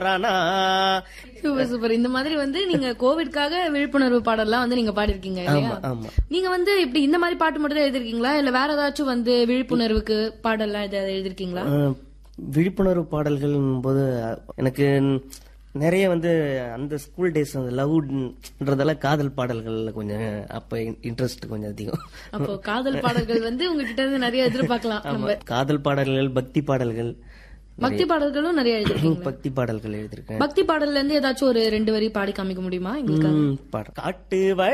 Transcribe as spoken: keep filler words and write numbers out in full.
Rana. Super super. இந்த மாதிரி வந்து நீங்க கோவிட்காக விழிப்புணர்வு பாடல்லாம் வந்து நீங்க பாடிருக்கீங்க இல்லையா? நீங்க வந்து இப்படி இந்த மாதிரி பாட்டு மட்டும் தான் எழுதிருக்கீங்களா இல்ல வேற ஏதாச்சும் வந்து விழிப்புணர்வுக்கு பாடல்லாம் ஏதாவது எழுதிருக்கீங்களா? விழிப்புணர்வு பாடல்கள் போது எனக்கு நிறைய வந்து அந்த ஸ்கூல் டேஸ் அந்த லவ்ன்றதெல்லாம் காதல் பாடல்கள்ல கொஞ்சம் அப்ப இன்ட்ரெஸ்ட் கொஞ்சம் அதிகம். அப்போ காதல் பாடல்கள் வந்து உங்ககிட்ட இருந்து நிறைய எதிர்பார்க்கலாம் நம்ம. காதல் பாடல்கள், பக்தி பாடல்கள். பக்தி பாடல்களும் நிறைய எழுதிருக்கீங்க. பக்தி பாடல்கள் எழுதிருக்கேன். பக்தி பாடல்ல இருந்து ஏதாச்சும் ஒரு ரெண்டு வரி பாடி காமிக்க முடியுமா எங்களுக்கு? காட்டு